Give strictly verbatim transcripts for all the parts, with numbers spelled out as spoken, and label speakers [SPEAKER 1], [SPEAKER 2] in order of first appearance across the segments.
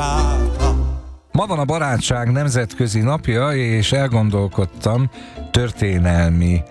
[SPEAKER 1] Ma van a barátság nemzetközi napja, és elgondolkodtam történelmi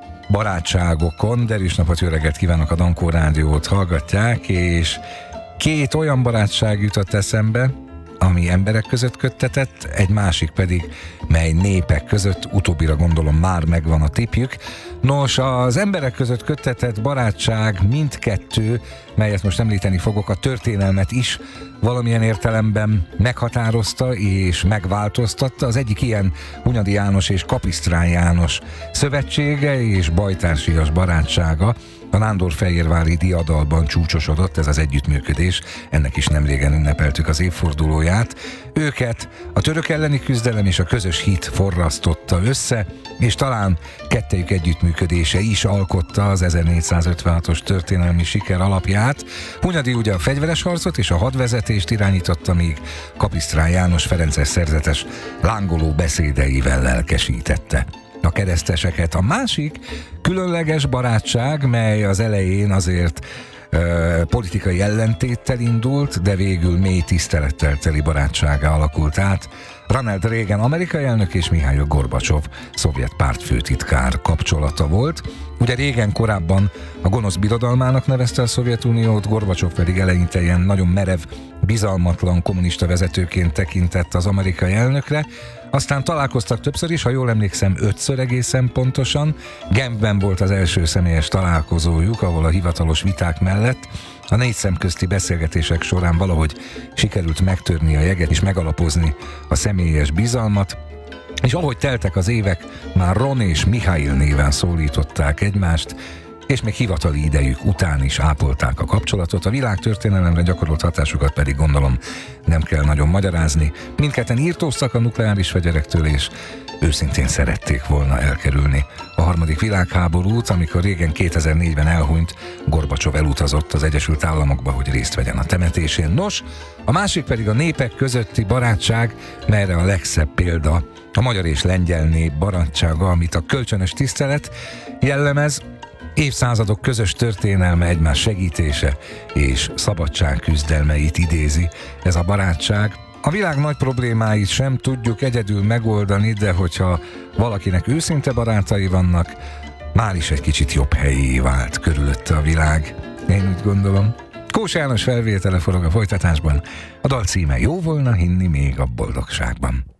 [SPEAKER 1] barátságokon. Derűs napot, jó reggelt kívánok, a Dankó Rádiót hallgatják, és két olyan barátság jutott eszembe, ami emberek között köttetett, egy másik pedig, mely népek között, utóbbira gondolom már megvan a tippjük. Nos, az emberek között köttetett barátság mindkettő, melyet most említeni fogok, a történelmet is valamilyen értelemben meghatározta és megváltoztatta. Az egyik ilyen Hunyadi János és Kapisztrán János szövetsége és bajtársias barátsága. A Nándorfehérvári diadalban csúcsosodott ez az együttműködés, ennek is nemrégen ünnepeltük az évfordulóját. Őket a török elleni küzdelem és a közös hit forrasztotta össze, és talán kettejük együttműködése is alkotta az ezernégyszázötvenhatos történelmi siker alapját. Hunyadi ugye a fegyveres harcot és a hadvezetést irányította, míg Kapisztrán János ferences szerzetes lángoló beszédeivel lelkesítette a kereszteseket. A másik különleges barátság, mely az elején azért ö, politikai ellentéttel indult, de végül mély tisztelettel teli barátsággá alakult át. Ronald Reagan amerikai elnök és Mihail Gorbacsov szovjet pártfőtitkár kapcsolata volt. Ugye Reagan korábban a gonosz birodalmának nevezte a Szovjetuniót, Gorbacsov pedig eleinte ilyen nagyon merev, bizalmatlan kommunista vezetőként tekintett az amerikai elnökre. Aztán találkoztak többször is, ha jól emlékszem, ötször egészen pontosan. Genfben volt az első személyes találkozójuk, ahol a hivatalos viták mellett a négy szemközti beszélgetések során valahogy sikerült megtörni a jeget és megalapozni a személyes bizalmat, és ahogy teltek az évek, már Ron és Mihail néven szólították egymást, és még hivatali idejük után is ápolták a kapcsolatot. A világtörténelemre gyakorolt hatásukat pedig gondolom nem kell nagyon magyarázni. Mindketten írtóztak a nukleáris fegyverektől, és őszintén szerették volna elkerülni a harmadik világháborút. Amikor Reagan kétezer-négyben elhunyt, Gorbacsov elutazott az Egyesült Államokba, hogy részt vegyen a temetésén. Nos, a másik pedig a népek közötti barátság, melyre a legszebb példa a magyar és lengyel nép barátsága, amit a kölcsönös tisztelet jellemez, évszázadok közös történelme, egymás segítése és szabadság küzdelmeit idézi ez a barátság. A világ nagy problémáit sem tudjuk egyedül megoldani, de hogyha valakinek őszinte barátai vannak, már is egy kicsit jobb helyé vált körülötte a világ. Én úgy gondolom. Kós János felvétele forog a folytatásban. A dal címe Jó volna hinni még a boldogságban.